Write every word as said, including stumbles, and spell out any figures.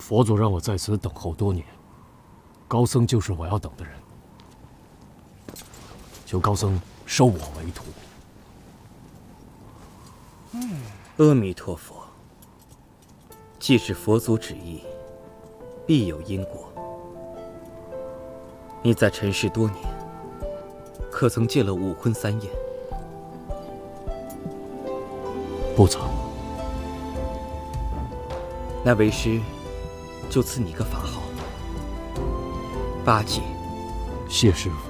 佛祖让我在此等候多年，高僧就是我要等的人。求高僧收我为徒。 嗯，阿弥陀佛。既是佛祖旨意，必有因果。你在尘世多年，可曾戒了五荤三宴？ 不曾。 那为师就赐你个法号：八戒。 谢师傅。